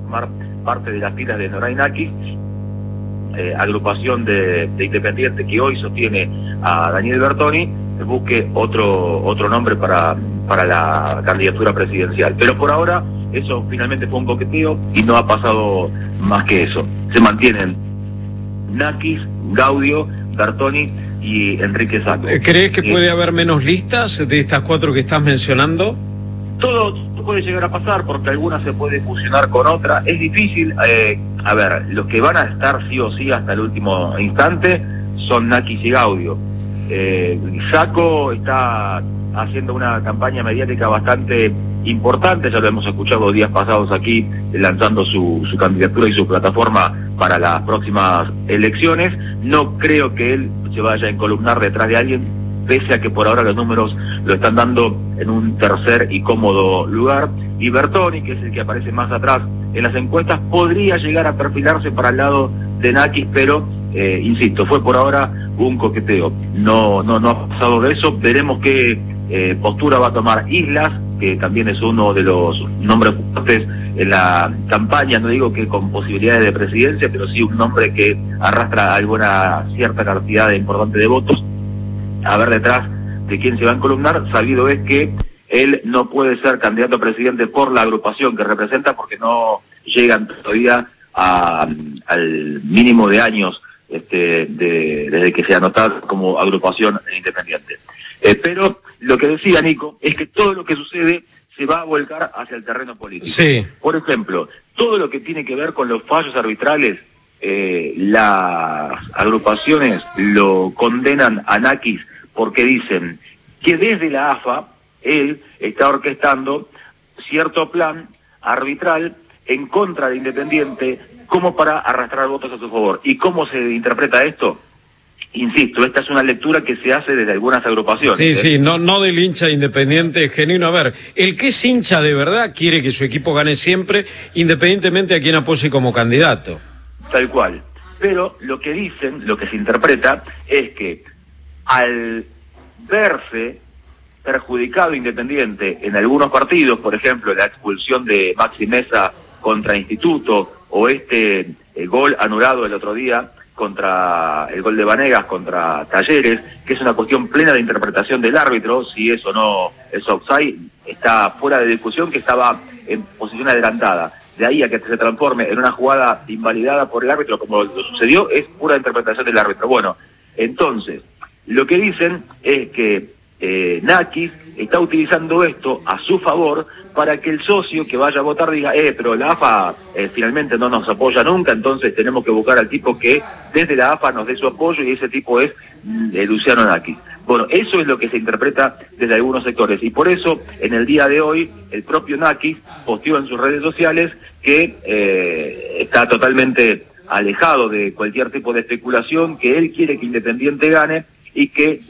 formar parte de las filas de Noray Nakis, agrupación de Independiente que hoy sostiene a Daniel Bertoni, busque otro nombre para la candidatura presidencial. Pero por ahora eso finalmente fue un coqueteo y no ha pasado más que eso. Se mantienen Nakis, Gaudio, Bertoni y Enrique Sacco. ¿Crees que puede haber menos listas de estas 4 que estás mencionando? Todo puede llegar a pasar porque alguna se puede fusionar con otra. Es difícil. A ver, los que van a estar sí o sí hasta el último instante son Nakis y Gaudio. Sacco está haciendo una campaña mediática bastante importante, ya lo hemos escuchado días pasados aquí, lanzando su candidatura y su plataforma para las próximas elecciones. No creo que él se vaya a encolumnar detrás de alguien, pese a que por ahora los números lo están dando en un tercer y cómodo lugar. Y Bertoni, que es el que aparece más atrás en las encuestas, podría llegar a perfilarse para el lado de Nakis, pero insisto, fue por ahora un coqueteo. No ha pasado de eso. Veremos qué postura va a tomar Islas, que también es uno de los nombres fuertes en la campaña, no digo que con posibilidades de presidencia, pero sí un nombre que arrastra alguna cierta cantidad importante de votos. A ver detrás de quién se va a encolumnar. Sabido es que él no puede ser candidato a presidente por la agrupación que representa, porque no llegan todavía al mínimo de años desde que se anotó como agrupación independiente. Pero lo que decía Nico es que todo lo que sucede se va a volcar hacia el terreno político. Sí. Por ejemplo, todo lo que tiene que ver con los fallos arbitrales, las agrupaciones lo condenan a Nakis porque dicen que desde la AFA él está orquestando cierto plan arbitral en contra de Independiente como para arrastrar votos a su favor. ¿Y cómo se interpreta esto? Insisto, esta es una lectura que se hace desde algunas agrupaciones. Sí, no del hincha Independiente genuino. A ver, el que es hincha de verdad quiere que su equipo gane siempre, independientemente a quien apoye como candidato. Tal cual. Pero lo que dicen, lo que se interpreta, es que al verse perjudicado Independiente en algunos partidos, por ejemplo, la expulsión de Maxi Mesa contra Instituto, o el gol anulado el otro día, contra el gol de Vanegas contra Talleres, que es una cuestión plena de interpretación del árbitro, si eso no es offside, está fuera de discusión, que estaba en posición adelantada. De ahí a que se transforme en una jugada invalidada por el árbitro, como lo sucedió, es pura interpretación del árbitro. Bueno, entonces, lo que dicen es que Nakis está utilizando esto a su favor para que el socio que vaya a votar diga, pero la AFA finalmente no nos apoya nunca, entonces tenemos que buscar al tipo que desde la AFA nos dé su apoyo, y ese tipo es Luciano Nakis. Bueno, eso es lo que se interpreta desde algunos sectores, y por eso en el día de hoy el propio Nakis posteó en sus redes sociales que está totalmente alejado de cualquier tipo de especulación, que él quiere que Independiente gane y que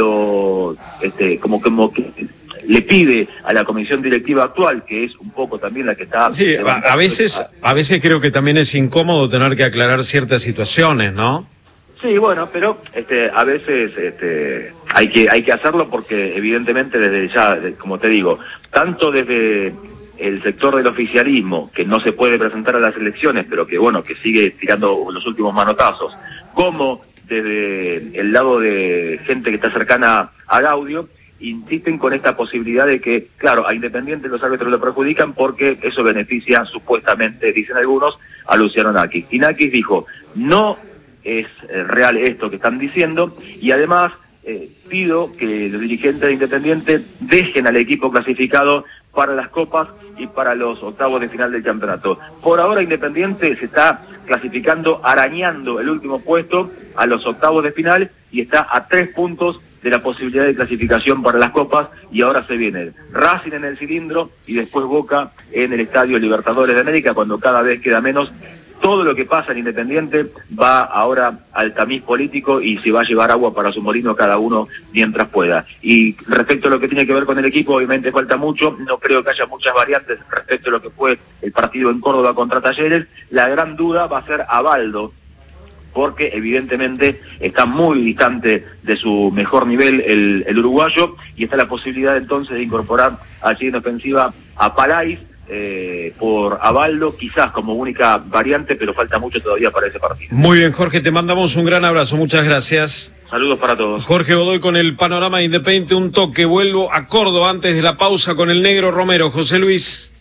como que le pide a la comisión directiva actual, que es un poco también la que está... Sí, a veces creo que también es incómodo tener que aclarar ciertas situaciones, ¿no? Sí, bueno, pero a veces hay que hacerlo porque evidentemente desde ya, como te digo, tanto desde el sector del oficialismo, que no se puede presentar a las elecciones, pero que bueno, que sigue tirando los últimos manotazos, como desde el lado de gente que está cercana a Gaudio, insisten con esta posibilidad de que, claro, a Independiente los árbitros lo perjudican porque eso beneficia, supuestamente, dicen algunos, a Luciano Nakis. Y Nakis dijo, no es real esto que están diciendo, y además pido que los dirigentes de Independiente dejen al equipo clasificado para las copas y para los octavos de final del campeonato. Por ahora Independiente se está clasificando, arañando el último puesto a los octavos de final, y está a 3 puntos de la posibilidad de clasificación para las copas, y ahora se viene Racing en el cilindro y después Boca en el Estadio Libertadores de América, cuando cada vez queda menos. Todo lo que pasa en Independiente va ahora al tamiz político y se va a llevar agua para su molino cada uno mientras pueda. Y respecto a lo que tiene que ver con el equipo, obviamente falta mucho, no creo que haya muchas variantes respecto a lo que fue el partido en Córdoba contra Talleres. La gran duda va a ser Abaldo, porque evidentemente está muy distante de su mejor nivel el uruguayo, y está la posibilidad entonces de incorporar allí en ofensiva a Palais, por Avaldo, quizás como única variante, pero falta mucho todavía para ese partido. Muy bien, Jorge, te mandamos un gran abrazo, muchas gracias. Saludos para todos. Jorge Godoy con el panorama de Independiente, un toque, vuelvo a Córdoba antes de la pausa con el Negro Romero. José Luis.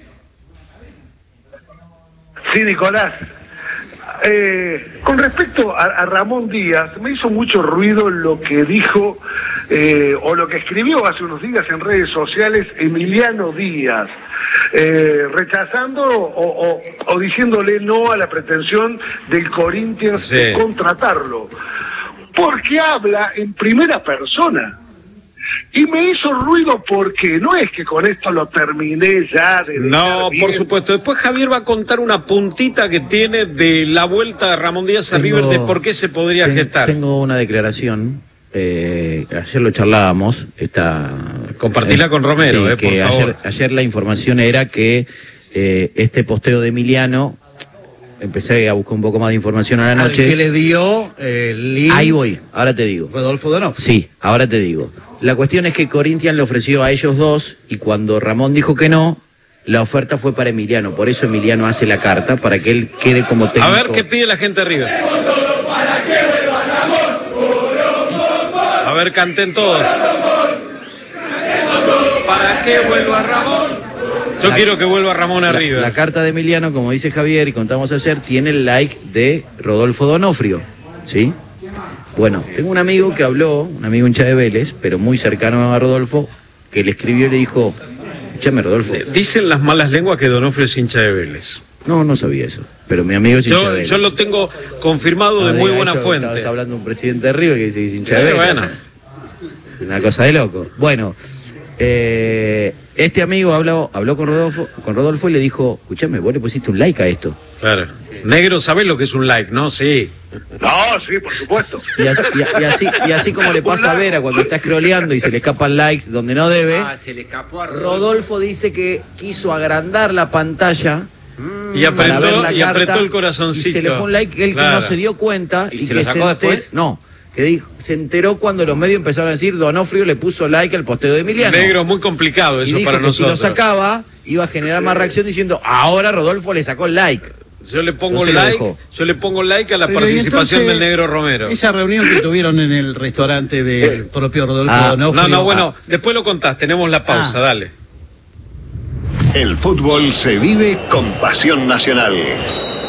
Sí, Nicolás. Con respecto a Ramón Díaz, me hizo mucho ruido lo que dijo o lo que escribió hace unos días en redes sociales Emiliano Díaz, rechazando o diciéndole no a la pretensión del Corinthians de contratarlo, porque habla en primera persona. Y me hizo ruido porque no es que con esto lo terminé ya de... No, por supuesto. Después Javier va a contar una puntita que tiene de la vuelta de Ramón Díaz a River, de por qué se podría gestar. Tengo una declaración, ayer lo charlábamos, compartila con Romero, sí, por favor. Ayer la información era que este posteo de Emiliano, empecé a buscar un poco más de información a la noche. ¿Qué le dio el link? Ahí voy, ahora te digo. Rodolfo Donofrio. Sí, ahora te digo. La cuestión es que Corinthians le ofreció a ellos dos y cuando Ramón dijo que no, la oferta fue para Emiliano. Por eso Emiliano hace la carta, para que él quede como técnico. A ver qué pide la gente arriba. A ver, canten todos. ¿Para qué vuelva Ramón? Yo quiero que vuelva Ramón arriba. La carta de Emiliano, como dice Javier y contamos ayer, tiene el like de Rodolfo Donofrio, ¿sí? Bueno, tengo un amigo que habló, un amigo hincha de Vélez, pero muy cercano a Rodolfo, que le escribió y le dijo, escúchame Rodolfo. Dicen las malas lenguas que Donofrio es hincha de Vélez. No sabía eso, pero mi amigo es hincha de Vélez. Yo lo tengo confirmado de muy buena fuente. Está hablando un presidente de River que dice que es hincha de Vélez. Bueno. Una cosa de loco. Bueno, este amigo habló con Rodolfo y le dijo, escúchame, vos le pusiste un like a esto. Claro. Negro, ¿sabés lo que es un like, no? Sí. No, sí, por supuesto. Y así como le pasa a Vera cuando está scrolleando y se le escapan likes donde no debe, se le escapó a Rodolfo dice que quiso agrandar la pantalla y para ver la carta, apretó el corazoncito. Y se le fue un like que él que no se dio cuenta y que se enteró. No, que dijo, se enteró cuando los medios empezaron a decir Donofrio le puso like al posteo de Emiliano. Negro, es muy complicado eso y dijo para que nosotros. Si lo sacaba, iba a generar más reacción diciendo ahora Rodolfo le sacó el like. Yo le pongo like a la participación del Negro Romero. Esa reunión que tuvieron en el restaurante del propio Rodolfo Donofrio. Bueno, después lo contás, tenemos la pausa, dale. El fútbol se vive con pasión nacional.